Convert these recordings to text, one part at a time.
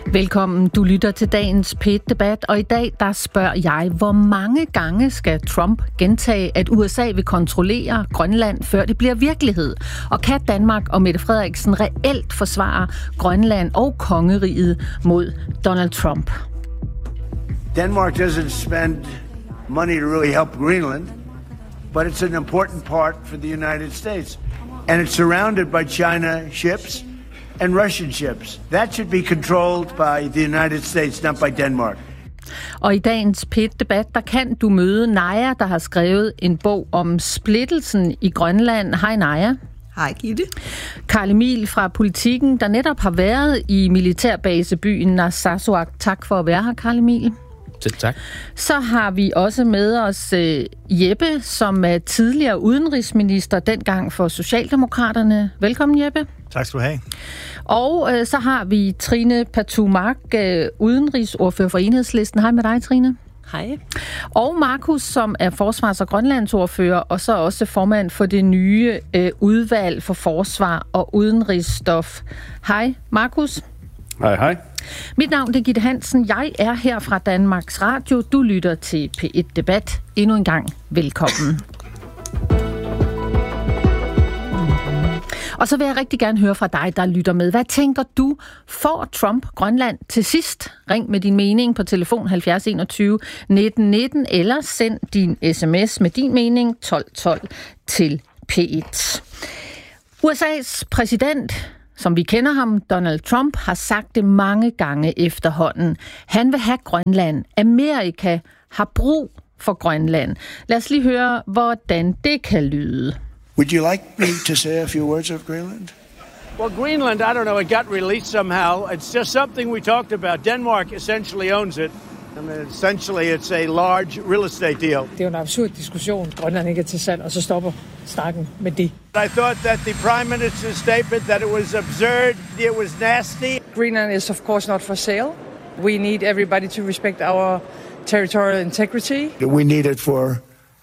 Velkommen. Du lytter til dagens P1-debat, og i dag der spørger jeg, hvor mange gange skal Trump gentage, at USA vil kontrollere Grønland, før det bliver virkelighed? Og kan Danmark og Mette Frederiksen reelt forsvare Grønland og kongeriget mod Donald Trump? Denmark doesn't spend money to really help Greenland, but it's an important part for the United States. And it's surrounded by China ships and Russian ships. That should be controlled by the United States, not by Denmark. Og i dagens P1-debat, der kan du møde Naja, der har skrevet en bog om splittelsen i Grønland. Hej Naja. Hej Gitte. Karl Emil fra Politikken, der netop har været i militærbasebyen Narsarsuaq. Tak for at være her, Karl Emil. Selv tak. Så har vi også med os Jeppe, som er tidligere udenrigsminister, dengang for Socialdemokraterne. Velkommen, Jeppe. Tak skal du have. Og så har vi Trine Pertou-Mach, udenrigsordfører for Enhedslisten. Hej med dig, Trine. Hej. Og Markus, som er forsvars- og grønlandsordfører, og så også formand for det nye udvalg for forsvar og udenrigsstof. Hej, Markus. Hej, hej. Mit navn er Gitte Hansen. Jeg er her fra Danmarks Radio. Du lytter til P1 Debat. Endnu en gang velkommen. Og så vil jeg rigtig gerne høre fra dig, der lytter med. Hvad tænker du? Får Trump Grønland til sidst? Ring med din mening på telefon 70 21 19 19, eller send din sms med din mening 12 12 til P1. USA's præsident, som vi kender ham, Donald Trump, har sagt det mange gange efterhånden. Han vil have Grønland. Amerika har brug for Grønland. Lad os lige høre, hvordan det kan lyde. Would you like me to say a few words of Greenland? Well, Greenland, I don't know, it got released somehow. It's just something we talked about. Denmark essentially owns it. I mean, essentially, it's a large real estate deal. Det er jo en absurd diskussion. Grønland ikke er til salg, og så stopper snakken med det. I thought that the Prime Minister's statement that it was absurd, it was nasty. Greenland is of course not for sale. We need everybody to respect our territorial integrity. We need it for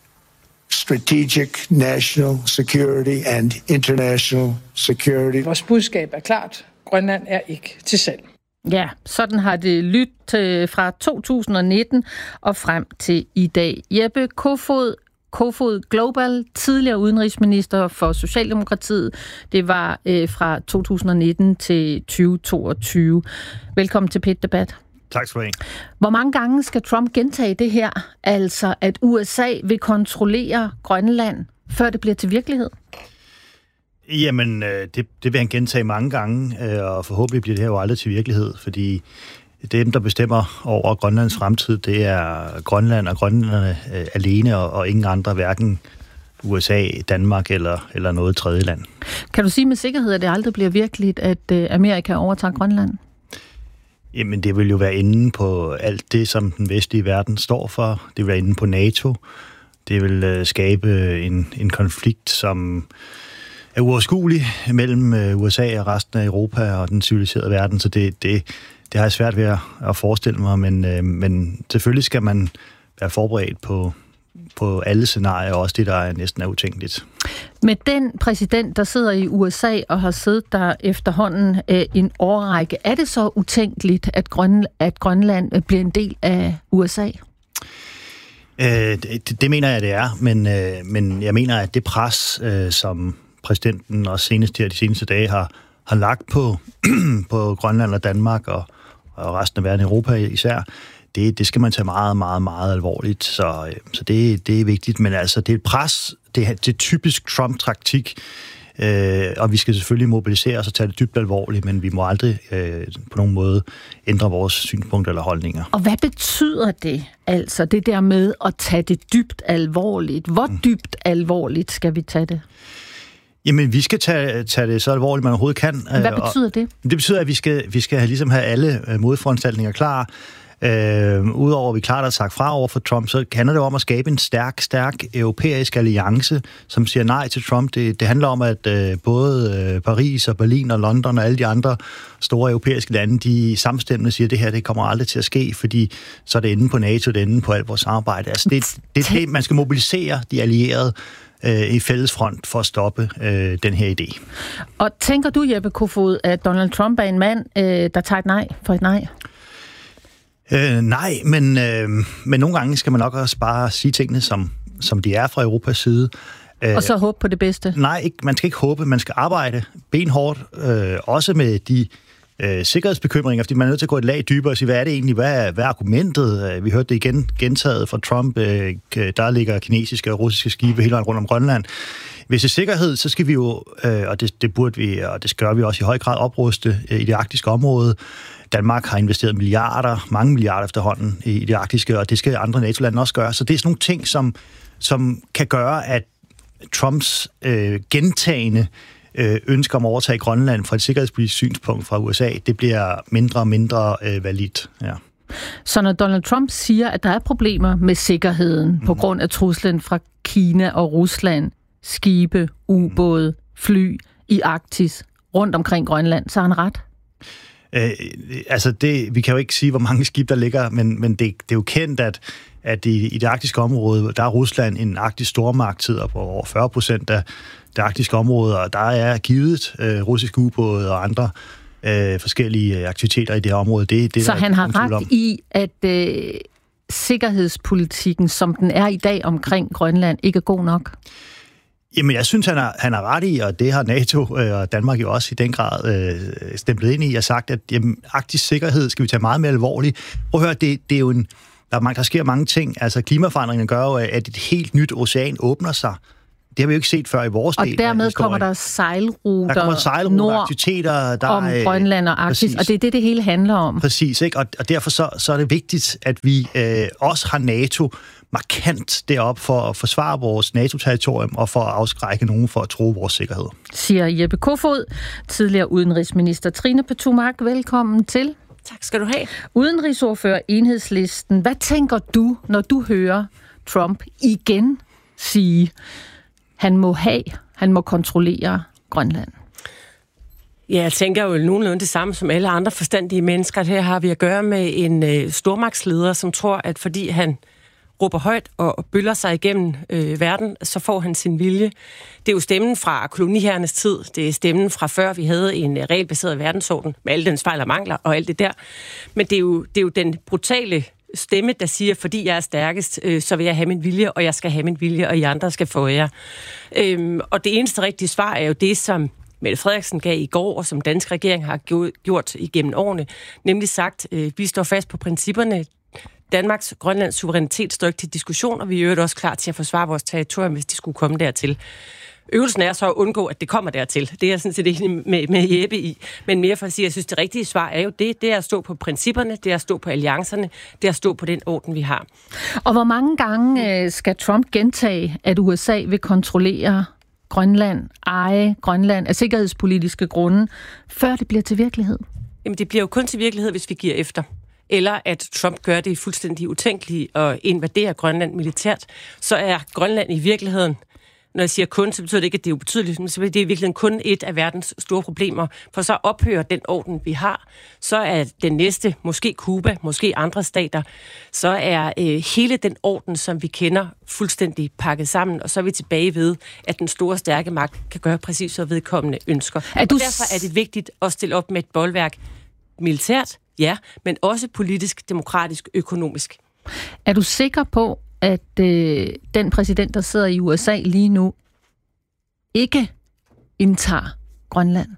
strategic national security and international security. Vores budskab er klart. Grønland er ikke til salg. Ja, sådan har det lyttet fra 2019 og frem til i dag. Jeppe Kofod Global, tidligere udenrigsminister for Socialdemokratiet. Det var fra 2019 til 2022. Velkommen til P1 Debat. Tak skal du have. Hvor mange gange skal Trump gentage det her? Altså, at USA vil kontrollere Grønland, før det bliver til virkelighed? Jamen, det vil han gentage mange gange, og forhåbentlig bliver det her jo aldrig til virkelighed, fordi dem, der bestemmer over Grønlands fremtid, det er Grønland og grønlænderne alene, og ingen andre, hverken USA, Danmark eller noget tredje land. Kan du sige med sikkerhed, at det aldrig bliver virkeligt, at Amerika overtager Grønland? Jamen, det vil jo være inde på alt det, som den vestlige verden står for. Det vil være inde på NATO. Det vil skabe en konflikt, som er uoverskuelig mellem USA og resten af Europa og den civiliserede verden. Så det har jeg svært ved at forestille mig, men selvfølgelig skal man være forberedt på alle scenarier, også det, der næsten er utænkeligt. Med den præsident, der sidder i USA og har siddet der efterhånden en årrække, er det så utænkeligt, at Grønland bliver en del af USA? Det mener jeg, det er, men jeg mener, at det pres, som præsidenten også senest her de seneste dage har lagt på Grønland og Danmark og resten af verden, Europa især, det skal man tage meget, meget, meget alvorligt. Så det er vigtigt, men altså det er et pres, det er typisk Trump-taktik, og vi skal selvfølgelig mobilisere os og tage det dybt alvorligt, men vi må aldrig på nogen måde ændre vores synspunkter eller holdninger. Og hvad betyder det, altså det der med at tage det dybt alvorligt? Hvor dybt alvorligt skal vi tage det? Jamen, vi skal tage det så alvorligt, man overhovedet kan. Hvad betyder det? Det betyder, at vi skal ligesom have alle modforanstaltninger klar. Udover at vi klart har sagt fra over for Trump, så handler det om at skabe en stærk europæisk alliance, som siger nej til Trump. Det handler om, at både Paris og Berlin og London og alle de andre store europæiske lande, de samstemmende siger, at det her det kommer aldrig til at ske, fordi så er det inde på NATO, det er inde på alt vores samarbejde. Altså det, man skal mobilisere de allierede i fælles front for at stoppe den her idé. Og tænker du, Jeppe Kofod, at Donald Trump er en mand, der tager et nej for et nej? Nej, men nogle gange skal man nok også bare sige tingene, som de er fra Europas side. Og så håbe på det bedste? Nej, man skal ikke håbe, man skal arbejde benhårdt, også med de sikkerhedsbekymringer, fordi man er nødt til at gå et lag dybere og sige, hvad er det egentlig, hvad er argumentet? Vi hørte det gentaget fra Trump, der ligger kinesiske og russiske skibe hele vejen rundt om Grønland. Hvis det er sikkerhed, så skal vi jo, og det burde vi, og det gør vi også i høj grad, opruste i det arktiske område. Danmark har investeret mange milliarder efterhånden i det arktiske, og det skal andre NATO-lande også gøre. Så det er sådan nogle ting, som kan gøre, at Trumps gentagende ønsker om at overtage Grønland fra et sikkerhedspolitisk synspunkt fra USA, det bliver mindre og mindre validt. Ja. Så når Donald Trump siger, at der er problemer med sikkerheden på grund af truslen fra Kina og Rusland, skibe, ubåde, fly i Arktis, rundt omkring Grønland, så har han ret? Vi kan jo ikke sige, hvor mange skibe der ligger, men det er jo kendt, at i det arktiske område, der er Rusland en arktisk stormagt, sidder på over 40% af det arktiske område, og der er givet russiske ubåde og andre forskellige aktiviteter i det her område. Så han har ret i, at sikkerhedspolitikken, som den er i dag omkring Grønland, ikke er god nok? Jamen, jeg synes, han har ret i, og det har NATO og Danmark jo også i den grad stemplet ind i, og sagt, at arktisk sikkerhed skal vi tage meget mere alvorligt. Prøv at høre, det er jo der sker mange ting. Altså, klimaforandringerne gør jo, at et helt nyt ocean åbner sig. Det har vi jo ikke set før i vores del. Og dermed kommer der sejlruter nord om Grønland og Arktis, og det er det hele handler om. Præcis, ikke? Og derfor så er det vigtigt, at vi også har NATO markant derop for at forsvare vores NATO-territorium og for at afskrække nogen for at true vores sikkerhed. Siger Jeppe Kofod, tidligere udenrigsminister. Trine Pertou Mach, velkommen til. Tak skal du have. Udenrigsordfører Enhedslisten. Hvad tænker du, når du hører Trump igen sige, han må kontrollere Grønland? Ja, jeg tænker jo nogenlunde det samme som alle andre forstandige mennesker. Her har vi at gøre med en stormagtsleder, som tror, at fordi han råber højt og bøller sig igennem verden, så får han sin vilje. Det er jo stemmen fra koloniherrenes tid. Det er stemmen fra før vi havde en regelbaseret verdensorden med alle dens fejl og mangler og alt det der. Men det er jo den brutale stemme, der siger, fordi jeg er stærkest, så vil jeg have min vilje, og jeg skal have min vilje, og I andre skal få jer. Og det eneste rigtige svar er jo det, som Mette Frederiksen gav i går, og som dansk regering har gjort igennem årene, nemlig sagt, vi står fast på principperne. Danmarks Grønlands suverænitet står ikke til diskussion, og vi er jo også klar til at forsvare vores territorium, hvis de skulle komme dertil. Øvelsen er så at undgå, at det kommer dertil. Det er jeg sådan set enig med Jeppe i. Men mere for at sige, at jeg synes, det rigtige svar er jo det er at stå på principperne, det er at stå på alliancerne, det er at stå på den orden, vi har. Og hvor mange gange skal Trump gentage, at USA vil kontrollere eje Grønland af sikkerhedspolitiske grunde, før det bliver til virkelighed? Jamen, det bliver jo kun til virkelighed, hvis vi giver efter. Eller at Trump gør det fuldstændig utænkeligt og invaderer Grønland militært, så er Grønland i virkeligheden, når jeg siger kun, så betyder det ikke, at det er ubetydeligt, men så er det i virkeligheden kun et af verdens store problemer. For så ophører den orden, vi har, så er den næste, måske Cuba, måske andre stater, så er hele den orden, som vi kender, fuldstændig pakket sammen, og så er vi tilbage ved, at den store, stærke magt kan gøre præcis, så vedkommende ønsker. Og derfor er det vigtigt at stille op med et bolværk militært, ja, men også politisk, demokratisk, økonomisk. Er du sikker på, at den præsident, der sidder i USA lige nu, ikke indtager Grønland?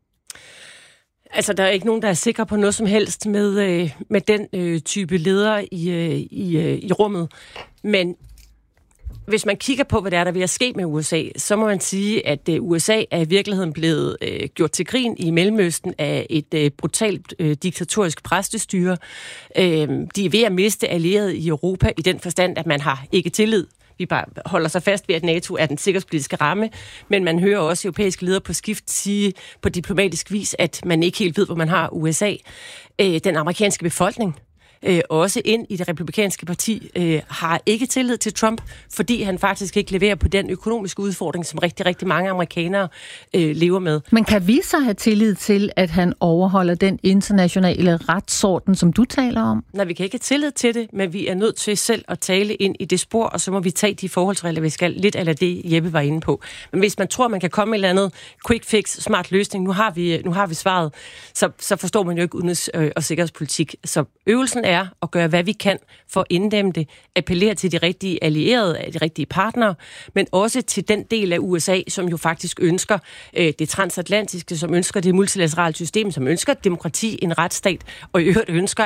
Altså, der er ikke nogen, der er sikker på noget som helst med den type ledere i rummet. Men hvis man kigger på, hvad der er ved at ske med USA, så må man sige, at USA er i virkeligheden blevet gjort til grin i Mellemøsten af et brutalt diktatorisk præstestyre. De er ved at miste allierede i Europa i den forstand, at man har ikke tillid. Vi bare holder sig fast ved, at NATO er den sikkerhedspolitiske ramme, men man hører også europæiske ledere på skift sige på diplomatisk vis, at man ikke helt ved, hvor man har USA. Den amerikanske befolkning også ind i det republikanske parti, har ikke tillid til Trump, fordi han faktisk ikke leverer på den økonomiske udfordring, som rigtig, rigtig mange amerikanere lever med. Men kan vi så have tillid til, at han overholder den internationale retsorden, som du taler om? Nej, vi kan ikke have tillid til det, men vi er nødt til selv at tale ind i det spor, og så må vi tage de forholdsregler, vi skal. Lidt eller det, Jeppe var inde på. Men hvis man tror, man kan komme med et eller andet quick fix, smart løsning, nu har vi svaret, så forstår man jo ikke udenrigs- og sikkerhedspolitik. Så øvelsen er at gøre, hvad vi kan for at inddæmme det, appellere til de rigtige allierede, de rigtige partnere, men også til den del af USA, som jo faktisk ønsker det transatlantiske, som ønsker det multilaterale system, som ønsker demokrati, en retsstat, og i øvrigt ønsker,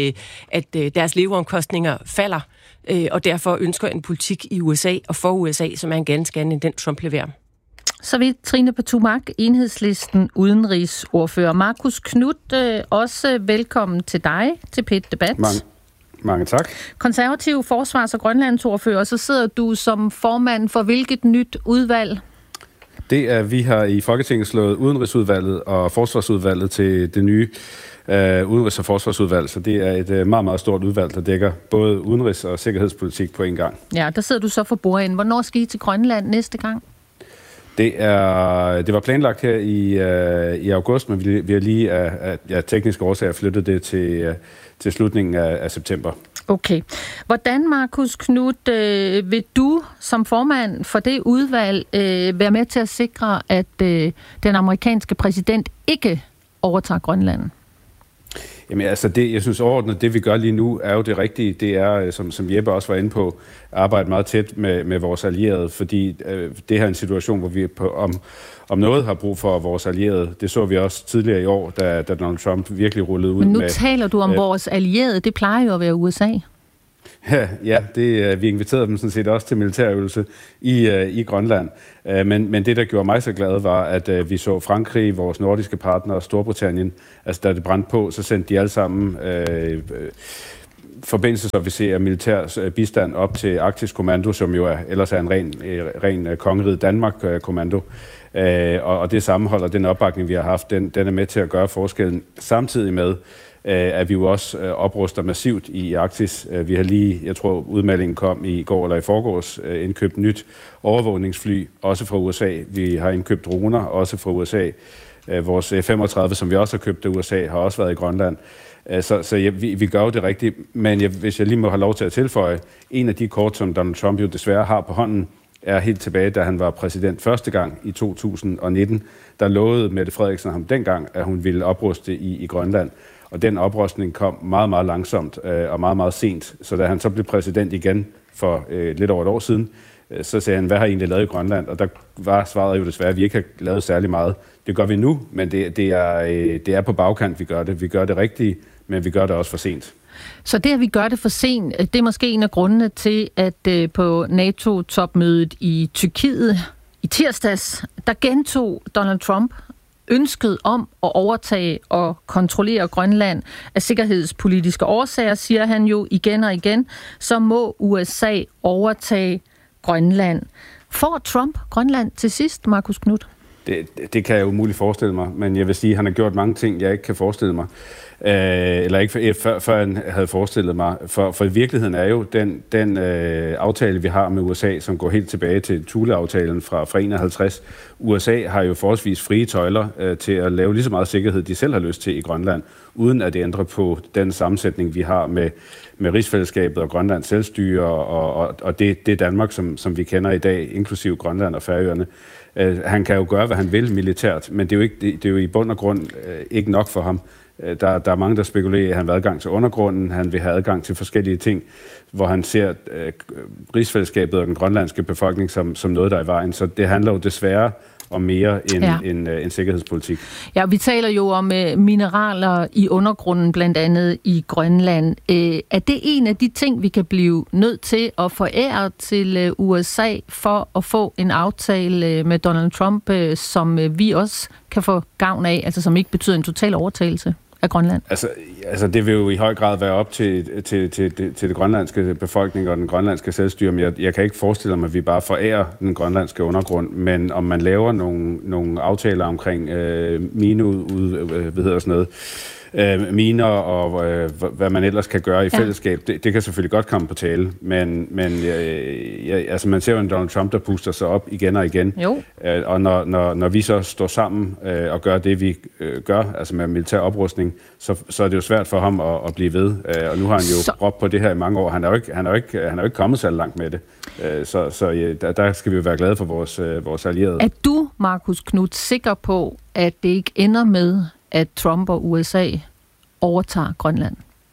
at deres leveomkostninger falder, og derfor ønsker en politik i USA og for USA, som er en ganske anden end den Trump leverer. Så vidt Trine Pertou-Mach, Enhedslisten udenrigsordfører. Marcus Knuth, også velkommen til dig til P1 Debat. Mange tak. Konservativ forsvars- og grønlandsordfører, så sidder du som formand for hvilket nyt udvalg? Det er, vi har i Folketinget slået Udenrigsudvalget og Forsvarsudvalget til det nye Udenrigs- og Forsvarsudvalg, så det er et meget, meget stort udvalg, der dækker både udenrigs- og sikkerhedspolitik på en gang. Ja, der sidder du så for bordenden. Hvornår skal I til Grønland næste gang? Det var planlagt her i august, men vi har lige af tekniske årsager flyttet det til slutningen af september. Okay. Hvordan, Marcus Knuth, vil du som formand for det udvalg være med til at sikre, at den amerikanske præsident ikke overtager Grønland? Jamen altså, jeg synes overordnet, det vi gør lige nu, er jo det rigtige. Det er, som Jeppe også var inde på, arbejde meget tæt med vores allierede, fordi det her er en situation, hvor vi om noget har brug for vores allierede. Det så vi også tidligere i år, da Donald Trump virkelig rullede ud. Men nu taler du om vores allierede. Det plejer jo at være USA. Ja, vi inviterede dem sådan set også til militærøvelse i Grønland. Men det, der gjorde mig så glad, var, at vi så Frankrig, vores nordiske partner og Storbritannien, altså da det brændte på, så sendte de alle sammen forbindelsesofficerer og militær bistand op til Arktisk Kommando, som jo ellers er en ren kongeriget Danmark-kommando. Og det sammenholder den opbakning, vi har haft, den er med til at gøre forskellen, samtidig med, at vi jo også opruster massivt i Arktis. Vi har lige, jeg tror udmeldingen kom i går eller i forgårs, indkøbt nyt overvågningsfly, også fra USA. Vi har indkøbt droner, også fra USA. Vores F-35, som vi også har købt af USA, har også været i Grønland. Så vi gør jo det rigtigt. Men hvis jeg lige må have lov til at tilføje, en af de kort, som Donald Trump jo desværre har på hånden, er helt tilbage, da han var præsident første gang i 2019. Der lovede Mette Frederiksen ham dengang, at hun ville opruste i Grønland. Og den oprustning kom meget, meget langsomt og meget, meget sent. Så da han så blev præsident igen for lidt over et år siden, så sagde han, hvad har I egentlig lavet i Grønland? Og der var svaret jo desværre, at vi ikke har lavet særlig meget. Det gør vi nu, men det er på bagkant, vi gør det. Vi gør det rigtige, men vi gør det også for sent. Så det, at vi gør det for sent, det er måske en af grundene til, at på NATO-topmødet i Tyrkiet i tirsdags, der gentog Donald Trump ønsket om at overtage og kontrollere Grønland af sikkerhedspolitiske årsager, siger han jo igen og igen, så må USA overtage Grønland. Får Trump Grønland til sidst, Marcus Knuth? Det kan jeg umuligt forestille mig, men jeg vil sige, at han har gjort mange ting, jeg ikke kan forestille mig. Eller ikke før han havde forestillet mig. For i virkeligheden er jo den aftale, vi har med USA, som går helt tilbage til Thule-aftalen fra 51. USA har jo forholdsvis frie tøjler til at lave lige så meget sikkerhed, de selv har lyst til i Grønland, uden at det ændrer på den sammensætning, vi har med rigsfællesskabet og Grønlands selvstyre og det Danmark, som vi kender i dag, inklusive Grønland og Færøerne. Han kan jo gøre, hvad han vil militært, men det er jo i bund og grund ikke nok for ham. Der er mange, der spekulerer, at han vil have adgang til undergrunden, han vil have adgang til forskellige ting, hvor han ser rigsfællesskabet og den grønlandske befolkning som noget, der er i vejen. Så det handler jo desværre om mere end sikkerhedspolitik. Ja, vi taler jo om mineraler i undergrunden, blandt andet i Grønland. Er det en af de ting, vi kan blive nødt til at forære til USA for at få en aftale med Donald Trump, som vi også kan få gavn af, altså som ikke betyder en total overtagelse af Grønland? Altså det vil jo i høj grad være op til det grønlandske befolkning og den grønlandske selvstyre, men jeg kan ikke forestille mig, at vi bare forærer den grønlandske undergrund, men om man laver nogle aftaler omkring miner og hvad man ellers kan gøre i fællesskab, det kan selvfølgelig godt komme på tale, men altså man ser jo en Donald Trump, der puster sig op igen og igen. Og når vi så står sammen og gør det, vi gør, altså med militær oprustning, så er det jo svært for ham at blive ved. Og nu har han jo råbt på det her i mange år. Han er jo ikke kommet så langt med det. Der skal vi jo være glade for vores allierede. Er du, Marcus Knuth, sikker på, at det ikke ender med, at Trump og USA overtager Grønland?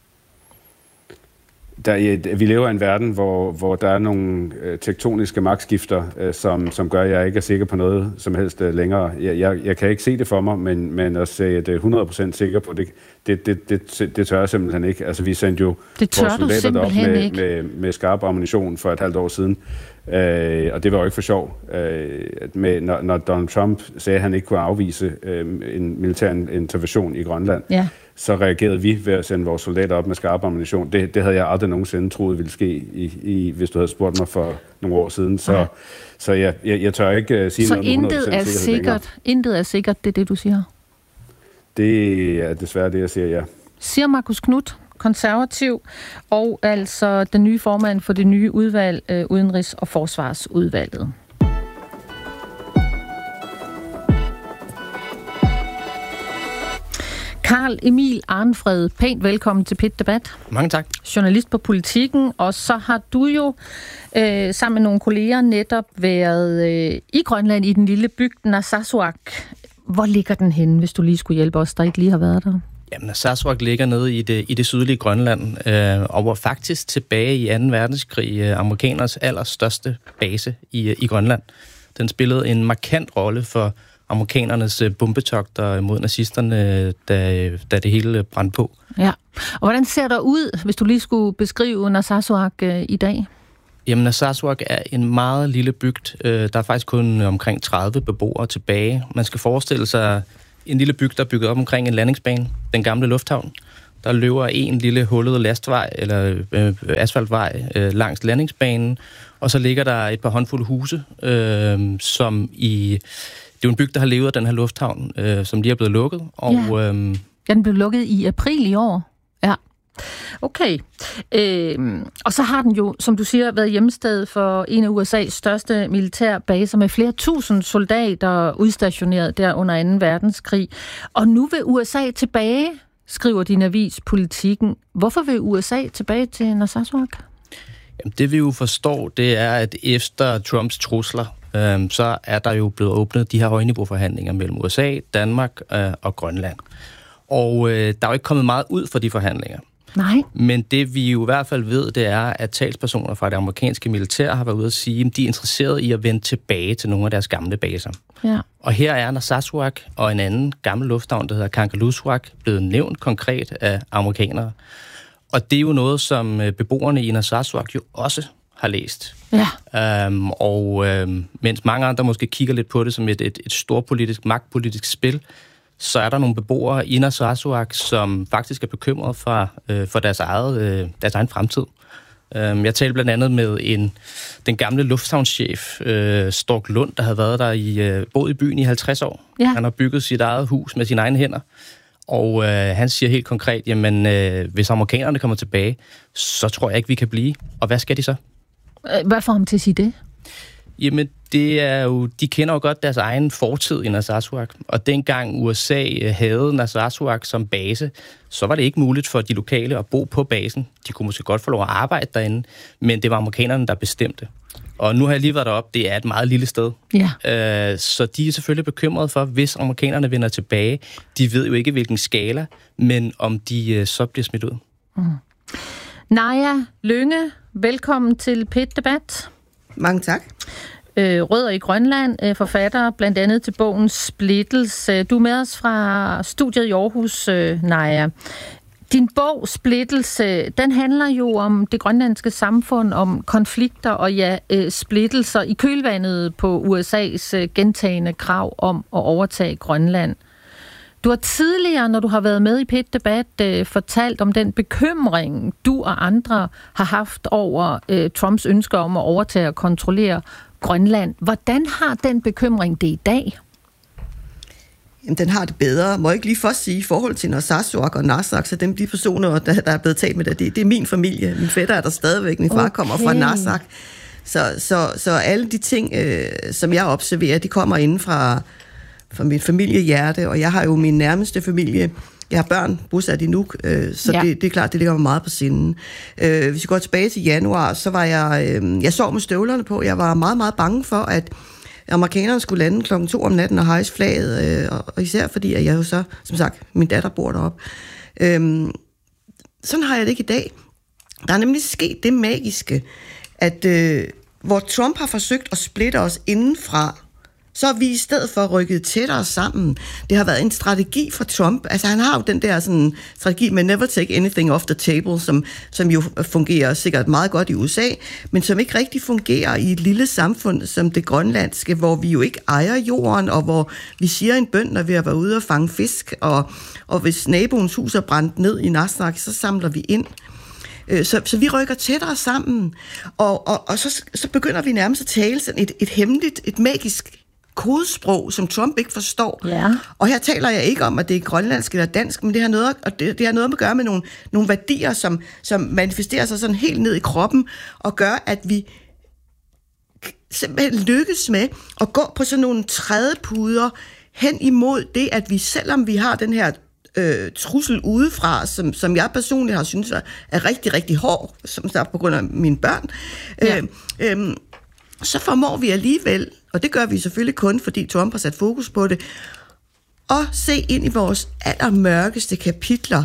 Vi lever i en verden, hvor der er nogle tektoniske magtskifter, som gør, at jeg ikke er sikker på noget som helst længere. Jeg kan ikke se det for mig, men at sige, at det er 100% sikker på det tør jeg simpelthen ikke. Altså, vi sendte jo vores soldater derop med skarp ammunition for et halvt år siden, og det var jo ikke for sjov. Når Donald Trump sagde, at han ikke kunne afvise en militær intervention i Grønland, så reagerede vi ved at sende vores soldater op med skarp ammunition. Det havde jeg aldrig nogensinde troet ville ske, hvis du havde spurgt mig for nogle år siden. Så jeg tør ikke sige noget med 100% sikkerhed. Intet er sikkert, det er det, du siger? Det er desværre det, jeg siger, ja. Siger Marcus Knuth, konservativ, og altså den nye formand for det nye udvalg, Udenrigs- og Forsvarsudvalget. Carl Emil Arnfred, pænt velkommen til Pit Debat. Mange tak. Journalist på Politikken, og så har du jo sammen med nogle kolleger netop været i Grønland i den lille bygd Narsarsuaq. Hvor ligger den henne, hvis du lige skulle hjælpe os, der ikke lige har været der? Jamen, Narsarsuaq ligger nede i det sydlige Grønland, og var faktisk tilbage i 2. verdenskrig amerikaners allerstørste base i Grønland. Den spillede en markant rolle for amerikanernes bombetogter mod nazisterne, da det hele brændte på. Ja, og hvordan ser der ud, hvis du lige skulle beskrive Narsarsuaq i dag? Jamen, Narsarsuaq er en meget lille bygd. Der er faktisk kun omkring 30 beboere tilbage. Man skal forestille sig en lille bygd, der er bygget op omkring en landingsbane, den gamle lufthavn. Der løber en lille hullet lastvej, eller asfaltvej, langs landingsbanen, og så ligger der et par håndfulde huse, som i... Det er jo en bygd, der har levet af den her lufthavn, som lige er blevet lukket. Og, den blev lukket i april i år. Ja. Okay. Og så har den jo, som du siger, været hjemsted for en af USA's største militærbaser med flere tusind soldater udstationeret der under 2. verdenskrig. Og nu vil USA tilbage, skriver din avis Politikken. Hvorfor vil USA tilbage til Narsarsuaq? Jamen, det vi jo forstår, det er, at efter Trumps trusler, så er der jo blevet åbnet de her højniveauforhandlinger mellem USA, Danmark og Grønland. Og der er jo ikke kommet meget ud fra de forhandlinger. Nej. Men det vi jo i hvert fald ved, det er, at talspersoner fra det amerikanske militær har været ude at sige, at de er interesserede i at vende tilbage til nogle af deres gamle baser. Ja. Og her er Narsarsuaq og en anden gammel lufthavn, der hedder Kangerlussuaq, blevet nævnt konkret af amerikanere. Og det er jo noget, som beboerne i Narsarsuaq jo også har læst. Ja. Mens mange andre måske kigger lidt på det som et storpolitisk, magtpolitisk spil, så er der nogle beboere i Narsarsuaq, som faktisk er bekymrede for deres egen fremtid. Jeg talte blandt andet med den gamle lufthavnschef, Stork Lund, der havde været der boet i byen i 50 år. Ja. Han har bygget sit eget hus med sine egne hænder. Og han siger helt konkret, jamen hvis amerikanerne kommer tilbage, så tror jeg ikke, vi kan blive. Og hvad skal de så? Hvad får ham til at sige det? Jamen, det er jo, de kender jo godt deres egen fortid i Narsarsuaq. Og dengang USA havde Narsarsuaq som base, så var det ikke muligt for de lokale at bo på basen. De kunne måske godt få lov at arbejde derinde, men det var amerikanerne, der bestemte. Og nu har jeg lige været deroppe, det er et meget lille sted. Ja. Så de er selvfølgelig bekymrede for, hvis amerikanerne vender tilbage. De ved jo ikke, hvilken skala, men om de så bliver smidt ud. Mm. Naja Lynge, velkommen til Pit Debat. Mange tak. Rødder i Grønland, forfatter blandt andet til bogen Splittelse. Du er med os fra studiet i Aarhus, Naja. Din bog Splittelse, den handler jo om det grønlandske samfund, om konflikter og splittelser i kølvandet på USA's gentagne krav om at overtage Grønland. Du har tidligere, når du har været med i Pit Debat, fortalt om den bekymring, du og andre har haft over Trumps ønsker om at overtage og kontrollere Grønland. Hvordan har den bekymring det i dag? jamen, den har det bedre. Må jeg ikke lige først sige, i forhold til Narsarsuaq og Narsaq, så de personer, der er blevet talt med det er min familie. Min fætter er der stadigvæk. Min far kommer fra Narsaq. Så alle de ting, som jeg observerer, de kommer inden fra mit familiehjerte, og jeg har jo min nærmeste familie. Jeg har børn bosat i Nuuk, så det er klart, det ligger mig meget på sinden. Hvis vi går tilbage til januar, så var jeg sov med støvlerne på. Jeg var meget, meget bange for, at amerikanerne skulle lande klokken 2 om natten og hejse flaget, og især fordi, at jeg jo så, som sagt, min datter bor deroppe. Sådan har jeg det ikke i dag. Der er nemlig sket det magiske, at hvor Trump har forsøgt at splitte os indenfra, så er vi i stedet for rykket tættere sammen. Det har været en strategi for Trump. Altså han har jo den der sådan, strategi med never take anything off the table, som jo fungerer sikkert meget godt i USA, men som ikke rigtig fungerer i et lille samfund som det grønlandske, hvor vi jo ikke ejer jorden, og hvor vi siger en bøn, når vi har været ude og fange fisk, og hvis naboens hus er brændt ned i Narsaq, så samler vi ind. Så vi rykker tættere sammen, og så begynder vi nærmest at tale sådan et hemmeligt, et magisk kodesprog, som Trump ikke forstår. Ja. Og her taler jeg ikke om, at det er grønlandsk eller dansk, men det har noget at gøre med nogle værdier, som manifesterer sig sådan helt ned i kroppen, og gør, at vi simpelthen lykkes med at gå på sådan nogle trædepuder hen imod det, at vi, selvom vi har den her trussel udefra, som jeg personligt har synes er rigtig, rigtig hård, som der på grund af mine børn, så formår vi alligevel, og det gør vi selvfølgelig kun, fordi Trump har sat fokus på det, at se ind i vores allermørkeste kapitler.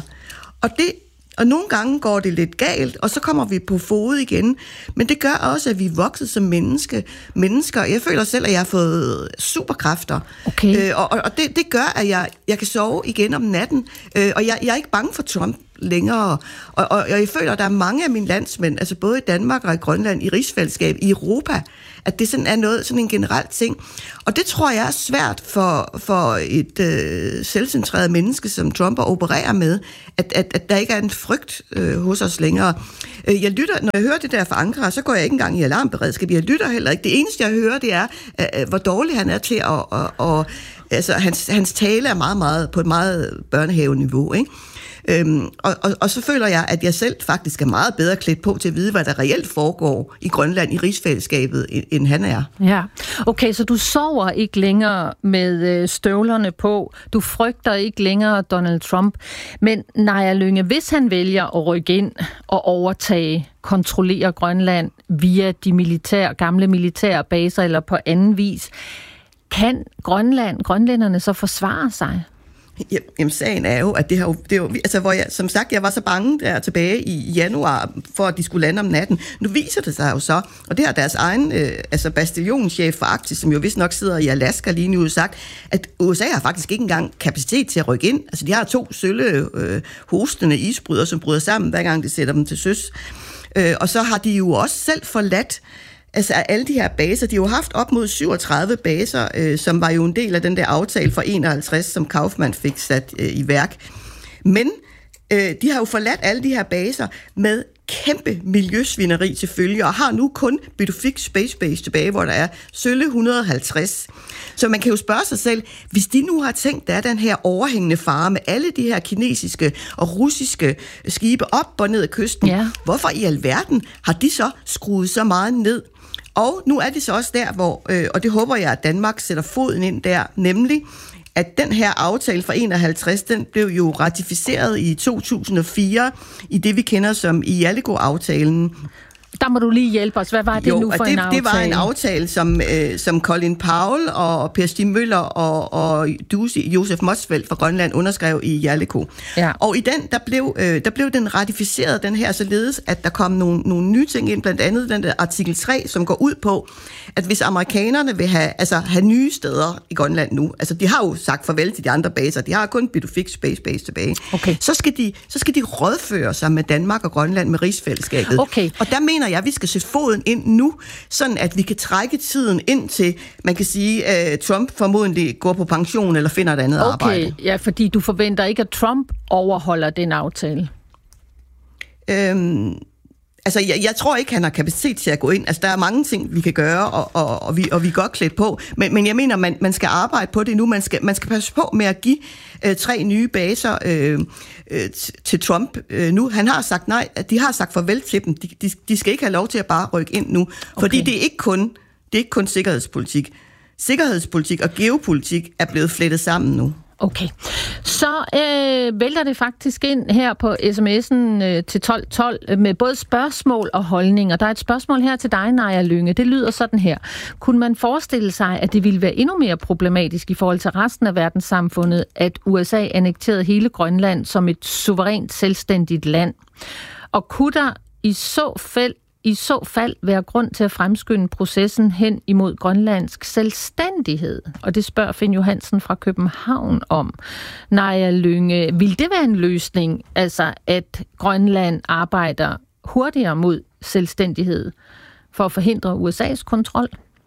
Og nogle gange går det lidt galt, og så kommer vi på fod igen. Men det gør også, at vi er vokset som mennesker. Jeg føler selv, at jeg har fået superkræfter. Okay. Og det gør, at jeg kan sove igen om natten. Og jeg er ikke bange for Trump længere. Og jeg føler, at der er mange af mine landsmænd, altså både i Danmark og i Grønland, i rigsfællesskab, i Europa, at det sådan er sådan en generel ting. Og det tror jeg er svært for et selvcentreret menneske, som Trump opererer med, at der ikke er en frygt hos os længere. Jeg lytter, når jeg hører det der fra Ankara, så går jeg ikke engang i alarmberedskab. Jeg lytter heller ikke. Det eneste, jeg hører, det er, hvor dårlig han er til at altså, hans tale er meget, meget på et meget børnehaveniveau, ikke? Og så føler jeg, at jeg selv faktisk er meget bedre klædt på til at vide, hvad der reelt foregår i Grønland, i rigsfællesskabet, end han er. Ja, okay, så du sover ikke længere med støvlerne på. Du frygter ikke længere Donald Trump. Men Naja Lynge, hvis han vælger at rykke ind og overtage, kontrollere Grønland via de gamle militære baser eller på anden vis, kan grønlænderne så forsvare sig? Jamen, sagen er jo, at det er jo altså, hvor jeg, som sagt, jeg var så bange der tilbage i januar, for at de skulle lande om natten. Nu viser det sig jo så, og det har deres egen bastionschef for Arktis, som jo vist nok sidder i Alaska lige nu, sagt, at USA har faktisk ikke engang kapacitet til at rykke ind. Altså, de har 2 sølle hostende isbrydere, som bryder sammen, hver gang de sætter dem til søs. Og så har de jo også selv forladt altså alle de her baser. De har jo haft op mod 37 baser, som var jo en del af den der aftale for 51, som Kaufmann fik sat i værk. Men de har jo forladt alle de her baser med kæmpe miljøsvineri til følge, og har nu kun Pituffik Space Base tilbage, hvor der er sølle 150. Så man kan jo spørge sig selv, hvis de nu har tænkt, der er den her overhængende fare med alle de her kinesiske og russiske skibe op og ned ad kysten, hvorfor i alverden har de så skruet så meget ned? Og nu er det så også der, hvor, og det håber jeg, at Danmark sætter foden ind der, nemlig at den her aftale fra 51, den blev jo ratificeret i 2004 i det, vi kender som Igalikuaftalen. Der må du lige hjælpe os. Hvad var det nu for en aftale? Det var en aftale, som Colin Powell og Per Stig Møller og Josef Motzfeldt fra Grønland underskrev i Igaliku. Ja. Og i den, der blev den ratificeret, den her, således, at der kom nogle nye ting ind, blandt andet den der artikel 3, som går ud på, at hvis amerikanerne vil have nye steder i Grønland nu, altså de har jo sagt farvel til de andre baser, de har kun Pituffik Space Base tilbage, så skal de rådføre sig med Danmark og Grønland med rigsfællesskabet. Okay. Og der mener jeg, at vi skal sætte foden ind nu, sådan at vi kan trække tiden ind til, man kan sige, Trump formodentlig går på pension eller finder et andet arbejde. Okay, ja, fordi du forventer ikke, at Trump overholder den aftale? Altså, jeg tror ikke, han har kapacitet til at gå ind. Altså, der er mange ting, vi kan gøre, og vi er godt klædt på. Men jeg mener, man skal arbejde på det nu. Man skal passe på med at give 3 nye baser til Trump nu. Han har sagt nej. De har sagt farvel til dem. De skal ikke have lov til at bare rykke ind nu. Fordi det er ikke kun sikkerhedspolitik. Sikkerhedspolitik og geopolitik er blevet flettet sammen nu. Okay. Så vælter det faktisk ind her på sms'en til 1212 med både spørgsmål og holdninger. Der er et spørgsmål her til dig, Naja Lynge. Det lyder sådan her. Kunne man forestille sig, at det ville være endnu mere problematisk i forhold til resten af verdenssamfundet, at USA annekterede hele Grønland som et suverænt selvstændigt land? Og kunne der i så fald være grund til at fremskynde processen hen imod grønlandsk selvstændighed? Og det spørger Finn Johansen fra København om. Naja Lynge, vil det være en løsning, altså at Grønland arbejder hurtigere mod selvstændighed for at forhindre USA's kontrol?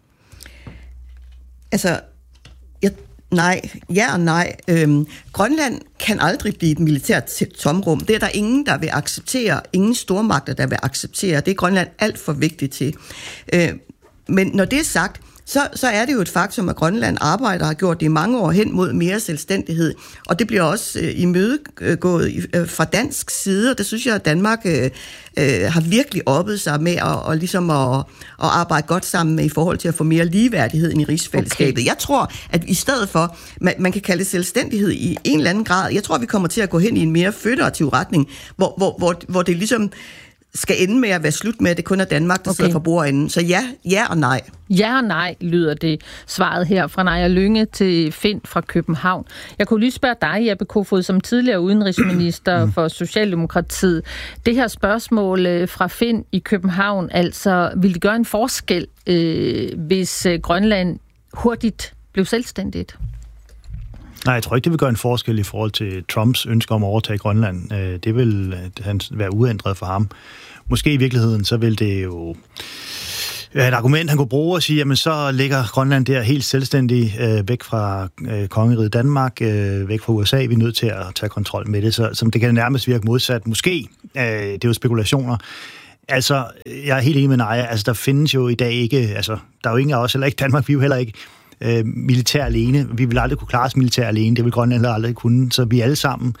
Altså, ja og nej. Grønland kan aldrig blive et militært tomrum. Det er der ingen, der vil acceptere. Ingen stormagter, der vil acceptere. Det er Grønland alt for vigtigt til. Men når det er sagt, så er det jo et faktum, at Grønland arbejder og har gjort det i mange år hen mod mere selvstændighed. Og det bliver også imødegået fra dansk side, og det synes jeg, at Danmark har virkelig oppet sig med at arbejde godt sammen med i forhold til at få mere ligeværdighed ind i rigsfællesskabet. Okay. Jeg tror, at i stedet for, man kan kalde det selvstændighed i en eller anden grad, jeg tror, vi kommer til at gå hen i en mere føderativ retning, hvor det ligesom skal ende med at være slut med, at det kun er Danmark, der sidder for bordenden. Så ja og nej. Ja og nej, lyder det svaret her fra Naja Lynge til Finn fra København. Jeg kunne lige spørge dig, Jeppe Kofod, som tidligere udenrigsminister for Socialdemokratiet. Det her spørgsmål fra Finn i København, altså, vil det gøre en forskel, hvis Grønland hurtigt blev selvstændigt? Nej, jeg tror ikke, det vil gøre en forskel i forhold til Trumps ønske om at overtage Grønland. Det vil være uændret for ham. Måske i virkeligheden, så vil det jo et argument, han kunne bruge og sige, jamen så ligger Grønland der helt selvstændig væk fra kongeriget Danmark, væk fra USA. Vi er nødt til at tage kontrol med det, så det kan nærmest virke modsat. Måske, det er jo spekulationer. Altså, jeg er helt enig med Naja, altså der findes jo i dag ikke, altså der er jo ingen af os, heller ikke Danmark, vi er jo heller ikke militær alene. Vi vil aldrig kunne klare os militær alene. Det vil Grønland aldrig kunne. Så vi er alle sammen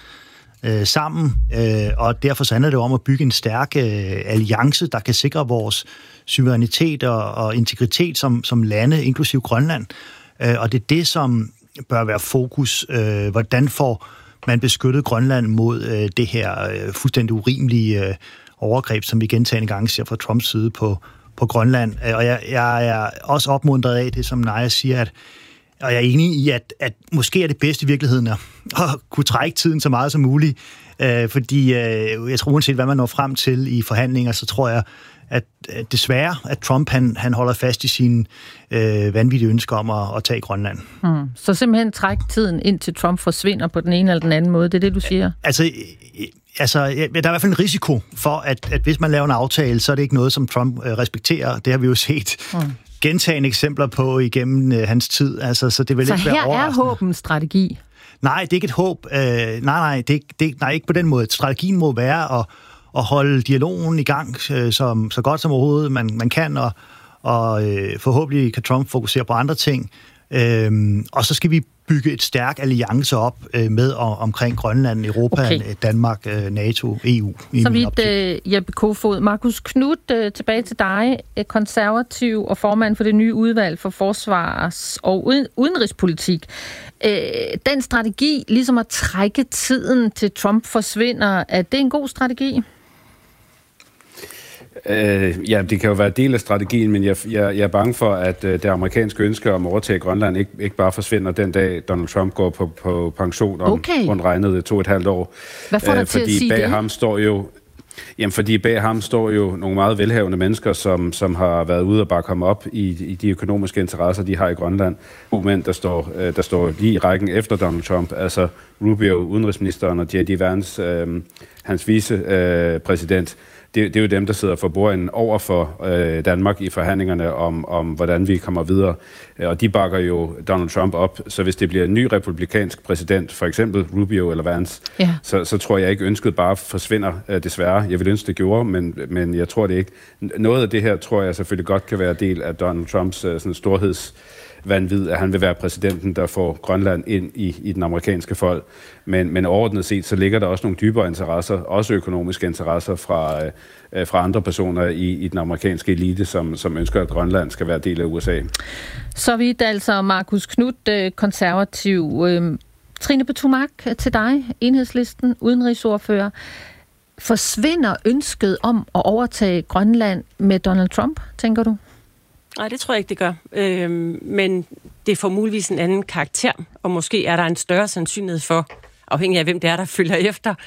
og derfor så handler det om at bygge en stærk alliance, der kan sikre vores suverænitet og integritet som lande, inklusiv Grønland. Og det er det, som bør være fokus. Hvordan får man beskyttet Grønland mod det her fuldstændig urimelige overgreb, som vi gentagne gange ser fra Trumps side på Grønland. Og jeg er også opmuntret af det, som Naja siger, og jeg er enig i, at måske er det bedste i virkeligheden at kunne trække tiden så meget som muligt, fordi jeg tror, uanset hvad man når frem til i forhandlinger, så tror jeg, at desværre, at Trump han holder fast i sine vanvittige ønsker om at tage Grønland. Så simpelthen trække tiden indtil Trump forsvinder på den ene eller den anden måde, det er det, du siger? Altså, der er i hvert fald en risiko for, at hvis man laver en aftale, så er det ikke noget, som Trump respekterer. Det har vi jo set gentagne eksempler på igennem hans tid. Altså, så det vil ikke være overraskende. Så her er håb en strategi? Nej, det er ikke et håb. Nej, ikke på den måde. Strategien må være at holde dialogen i gang så godt som overhovedet man kan, og forhåbentlig kan Trump fokusere på andre ting. Og så skal vi bygge et stærk alliance op med omkring Grønland, Europa, Danmark, NATO, EU. Så vidt Jeppe Kofod. Marcus Knuth, tilbage til dig, konservativ og formand for det nye udvalg for forsvars- og udenrigspolitik. Den strategi, ligesom at trække tiden til Trump forsvinder, er det en god strategi? Ja, det kan jo være del af strategien, men jeg er bange for, at det amerikanske ønske om at overtage Grønland ikke bare forsvinder den dag, Donald Trump går på pension om rundt regnet 2,5 år. Hvad får dig til at sige det? Fordi bag ham står jo nogle meget velhavende mennesker, som har været ude og bare komme op i de økonomiske interesser, de har i Grønland. Mænd, der står lige i rækken efter Donald Trump, altså Rubio, udenrigsministeren, og J.D. Vance, hans vicepræsident. Det er jo dem, der sidder for bordenden over for Danmark i forhandlingerne om, hvordan vi kommer videre. Og de bakker jo Donald Trump op. Så hvis det bliver en ny republikansk præsident, for eksempel Rubio eller Vance, så tror jeg ikke, ønsket bare forsvinder, desværre. Jeg vil ønske, det gjorde, men jeg tror det ikke. Noget af det her tror jeg selvfølgelig godt kan være del af Donald Trumps sådan storhedsvanvid, at han vil være præsidenten, der får Grønland ind i den amerikanske fold. Men overordnet set, så ligger der også nogle dybere interesser, også økonomiske interesser fra andre personer i den amerikanske elite, som ønsker, at Grønland skal være del af USA. Så vidt altså Marcus Knuth, konservativ. Trine Petumark, til dig, Enhedslisten, udenrigsordfører. Forsvinder ønsket om at overtage Grønland med Donald Trump, tænker du? Nej, det tror jeg ikke, det gør. Men det får muligvis en anden karakter, og måske er der en større sandsynlighed for, afhængig af hvem det er, der følger efter,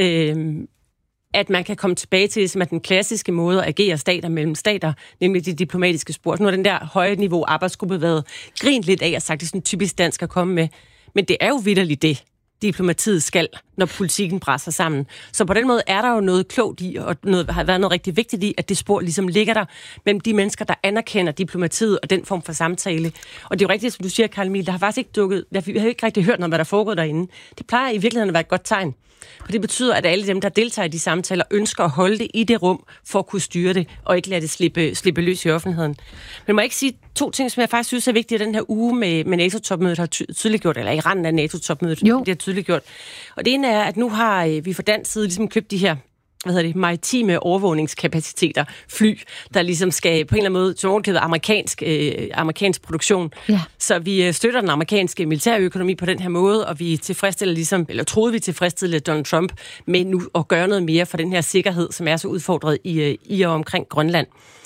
at man kan komme tilbage til som at den klassiske måde at agere stater mellem stater, nemlig de diplomatiske spor. Nu har den der høje niveau arbejdsgruppe været grint lidt af og sagt, det er sådan typisk dansk at komme med. Men det er jo vitterligt det, diplomatiet skal, når politikken presser sammen. Så på den måde er der jo noget klogt i, og har været noget rigtig vigtigt i, at det spor ligesom ligger der mellem de mennesker, der anerkender diplomatiet og den form for samtale. Og det er jo rigtigt, som du siger, Carl Emil, der har faktisk ikke vi har ikke rigtig hørt noget, hvad der foregår derinde. Det plejer i virkeligheden at være et godt tegn. Og det betyder, at alle dem, der deltager i de samtaler, ønsker at holde det i det rum, for at kunne styre det, og ikke lade det slippe løs i offentligheden. Men må jeg ikke sige to ting, som jeg faktisk synes er vigtige, at den her uge med NATO-topmødet har tydeliggjort, eller i randen af NATO-topmødet, det har tydeliggjort. Og det ene er, at nu har vi fra dansk side ligesom købt de her maritime overvågningskapaciteter, fly, der ligesom skal på en eller anden måde til amerikansk produktion. Ja. Så vi støtter den amerikanske militærøkonomi på den her måde, og vi troede vi tilfredsstillede Donald Trump med nu at gøre noget mere for den her sikkerhed, som er så udfordret i og omkring Grønland.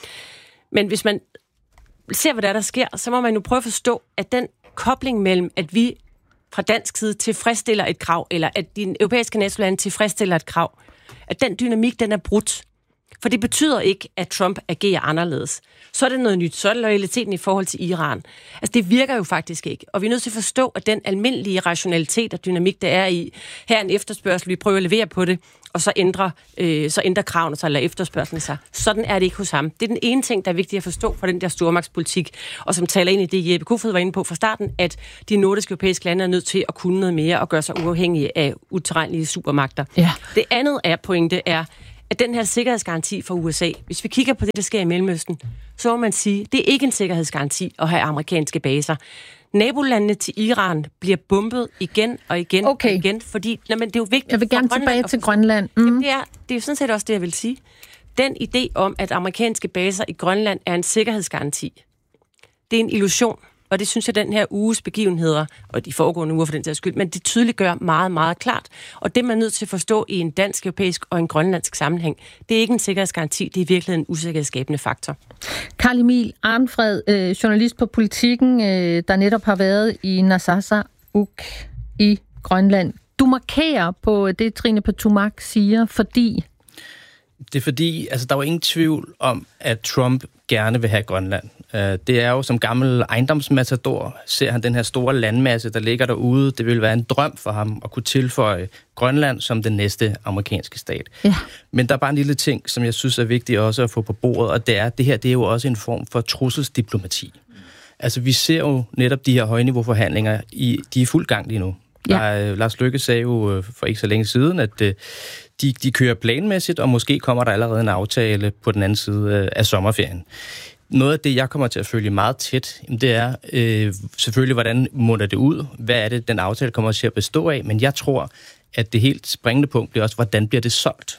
Men hvis man ser, hvad der sker, så må man jo prøve at forstå, at den kobling mellem, at vi fra dansk side tilfredsstiller et krav, eller at de europæiske NATO-lande tilfredsstiller et krav, at den dynamik, den er brudt. For det betyder ikke, at Trump agerer anderledes. Så er det noget nyt. Så er det loyaliteten i forhold til Iran. Altså, det virker jo faktisk ikke. Og vi er nødt til at forstå, at den almindelige rationalitet og dynamik, der er i, her er en efterspørgsel, vi prøver at levere på det, og så ændrer kravene sig, eller efterspørgselen sig. Sådan er det ikke hos ham. Det er den ene ting, der er vigtigt at forstå fra den der stormagtspolitik, og som taler ind i det, Jeppe Kofod var inde på fra starten, at de nordiske europæiske lande er nødt til at kunne noget mere og gøre sig uafhængige af utilregnelige supermagter. Ja. Det andet pointe er, at den her sikkerhedsgaranti for USA, hvis vi kigger på det, der sker i Mellemøsten, så må man sige, det er ikke en sikkerhedsgaranti at have amerikanske baser. Nabolandene til Iran bliver bombet igen og igen og igen, fordi det er jo vigtigt. Jeg vil gerne tilbage til Grønland. Jamen, det er jo sådan set også det, jeg vil sige. Den idé om, at amerikanske baser i Grønland er en sikkerhedsgaranti, det er en illusion. Og det synes jeg, den her uges begivenheder, og de foregående uger for den sags skyld, men det tydeliggør meget, meget klart. Og det man er nødt til at forstå i en dansk, europæisk og en grønlandsk sammenhæng, det er ikke en sikkerhedsgaranti, det er virkelig en usikkerhedsskabende faktor. Carl Emil Arnfred, journalist på Politikken, der netop har været i Narsarsuaq i Grønland. Du markerer på det, Trine Petumark siger, fordi... Det er fordi, der er jo ingen tvivl om, at Trump gerne vil have Grønland. Det er jo som gammel ejendomsmatador, ser han den her store landmasse, der ligger derude. Det vil være en drøm for ham at kunne tilføje Grønland som den næste amerikanske stat. Ja. Men der er bare en lille ting, som jeg synes er vigtigt også at få på bordet, og det er, at det her det er jo også en form for trusselsdiplomati. Altså, vi ser jo netop de her højniveauforhandlinger, de er i fuld gang lige nu. Ja. Lars Løkke sagde jo for ikke så længe siden, at de kører planmæssigt, og måske kommer der allerede en aftale på den anden side af sommerferien. Noget af det, jeg kommer til at følge meget tæt, det er selvfølgelig, hvordan munder det ud? Hvad er det, den aftale kommer til at bestå af? Men jeg tror, at det helt springende punkt bliver også, hvordan bliver det solgt?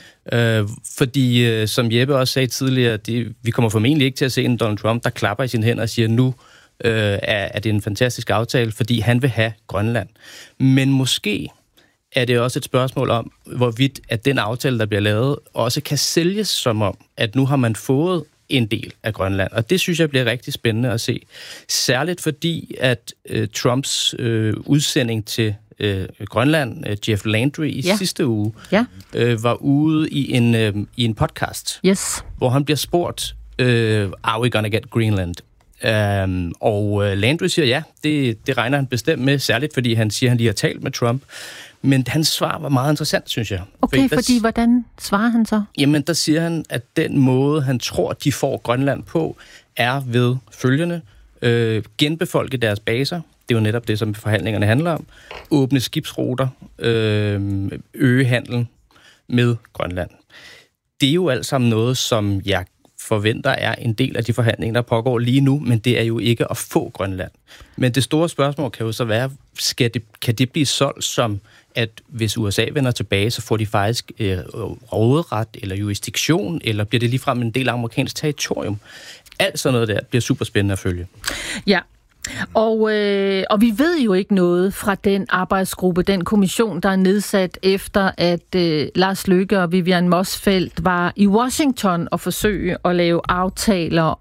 Fordi, som Jeppe også sagde tidligere, vi kommer formentlig ikke til at se en Donald Trump, der klapper i sine hænder og siger, nu er det en fantastisk aftale, fordi han vil have Grønland. Men måske er det også et spørgsmål om, hvorvidt at den aftale, der bliver lavet, også kan sælges som om, at nu har man fået en del af Grønland. Og det synes jeg bliver rigtig spændende at se. Særligt fordi, at Trumps udsending til Grønland, Jeff Landry, i sidste uge, var ude i en podcast, hvor han bliver spurgt, are we gonna get Greenland? Landry siger, ja, det regner han bestemt med, særligt fordi han siger, at han lige har talt med Trump. Men hans svar var meget interessant, synes jeg. Okay, fordi hvordan svarer han så? Jamen, der siger han, at den måde, han tror, de får Grønland på, er ved følgende. Genbefolke deres baser. Det er jo netop det, som forhandlingerne handler om. Åbne skibsruter. Øge handlen med Grønland. Det er jo alt sammen noget, som jeg forventer er en del af de forhandlinger, der pågår lige nu, men det er jo ikke at få Grønland. Men det store spørgsmål kan jo så være, kan det blive solgt som, at hvis USA vender tilbage, så får de faktisk råderet eller jurisdiktion, eller bliver det ligefrem en del af amerikansk territorium? Alt sådan noget der bliver super spændende at følge. Ja. Og vi ved jo ikke noget fra den arbejdsgruppe, den kommission, der er nedsat efter, at Lars Løkke og Vivian Motzfeldt var i Washington og forsøge at lave aftaler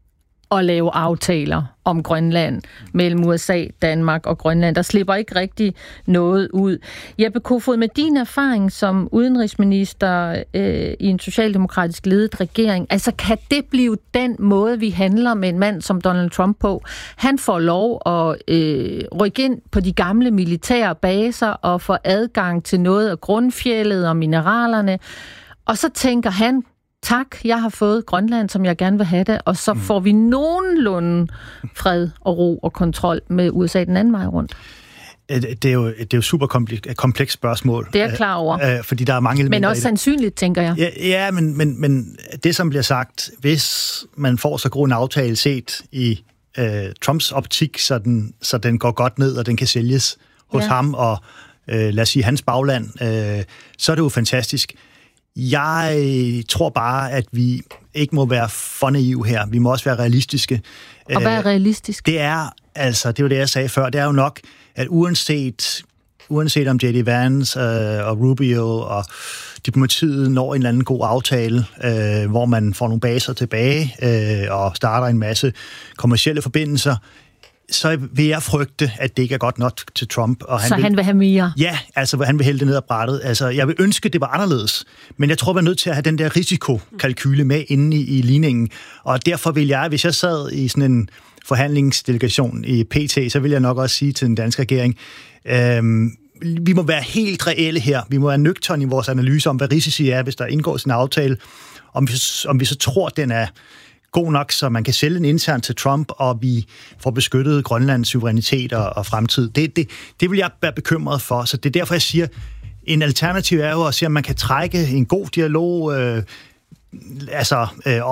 om Grønland mellem USA, Danmark og Grønland. Der slipper ikke rigtig noget ud. Jeppe Kofod, med din erfaring som udenrigsminister i en socialdemokratisk ledet regering, altså kan det blive den måde, vi handler med en mand som Donald Trump på? Han får lov at rykke ind på de gamle militære baser og få adgang til noget af grundfjeldet og mineralerne, og så tænker han, tak, jeg har fået Grønland, som jeg gerne vil have det, og så får vi nogenlunde fred og ro og kontrol med USA den anden vej rundt. Det er jo super komplekst spørgsmål. Det er jeg klar over. Fordi der er mange elementer. Men også sandsynligt, tænker jeg. Ja, men det, som bliver sagt, hvis man får så god en aftale set i Trumps optik, så den går godt ned, og den kan sælges hos ham, og lad os sige hans bagland, så er det jo fantastisk. Jeg tror bare, at vi ikke må være for naive her. Vi må også være realistiske. Og hvad er realistisk? Det er jo det, jeg sagde før, det er jo nok, at uanset om J.D. Vance og Rubio og diplomatiet når en eller anden god aftale, hvor man får nogle baser tilbage og starter en masse kommercielle forbindelser, så vil jeg frygte, at det ikke er godt nok til Trump. Og han vil have mere? Ja, altså han vil hælde det ned ad brættet. Altså, jeg vil ønske, det var anderledes, men jeg tror, vi er nødt til at have den der risikokalkyle med inde i ligningen. Og derfor vil jeg, hvis jeg sad i sådan en forhandlingsdelegation i PT, så vil jeg nok også sige til den danske regering, vi må være helt reelle her. Vi må være nøgterne i vores analyse om, hvad risici er, hvis der indgår sådan en aftale. Om vi så tror, den er god nok, så man kan sælge den internt til Trump, og vi får beskyttet Grønlands suverænitet og fremtid. Det vil jeg være bekymret for. Så det er derfor, jeg siger, en alternativ er jo at se, om man kan trække en god dialog